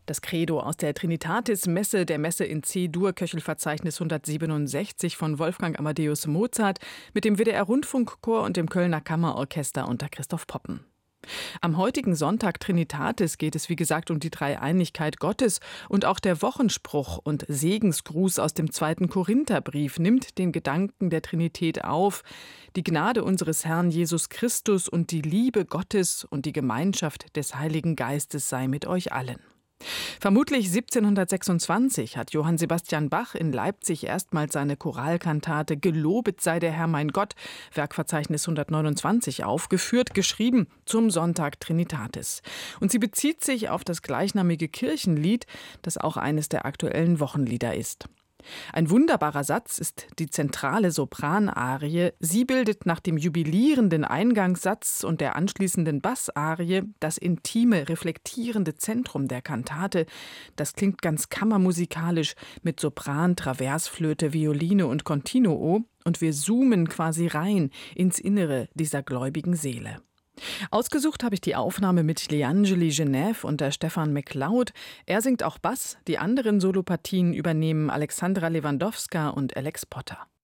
Das Credo aus der Trinitatis-Messe, der Messe in C-Dur, Köchelverzeichnis 167 von Wolfgang Amadeus Mozart mit dem WDR-Rundfunkchor und dem Kölner Kammerorchester unter Christoph Poppen. Am heutigen Sonntag Trinitatis geht es wie gesagt um die Dreieinigkeit Gottes und auch der Wochenspruch und Segensgruß aus dem 2. Korintherbrief nimmt den Gedanken der Trinität auf. Die Gnade unseres Herrn Jesus Christus und die Liebe Gottes und die Gemeinschaft des Heiligen Geistes sei mit euch allen. Vermutlich 1726 hat Johann Sebastian Bach in Leipzig erstmals seine Choralkantate Gelobet sei der Herr mein Gott, Werkverzeichnis 129, aufgeführt, geschrieben zum Sonntag Trinitatis. Und sie bezieht sich auf das gleichnamige Kirchenlied, das auch eines der aktuellen Wochenlieder ist. Ein wunderbarer Satz ist die zentrale Sopranarie. Sie bildet nach dem jubilierenden Eingangssatz und der anschließenden Bassarie das intime, reflektierende Zentrum der Kantate. Das klingt ganz kammermusikalisch mit Sopran, Traversflöte, Violine und Continuo. Und wir zoomen quasi rein ins Innere dieser gläubigen Seele. Ausgesucht habe ich die Aufnahme mit Leangeli Genève und der Stefan McLeod. Er singt auch Bass, die anderen Solopartien übernehmen Alexandra Lewandowska und Alex Potter.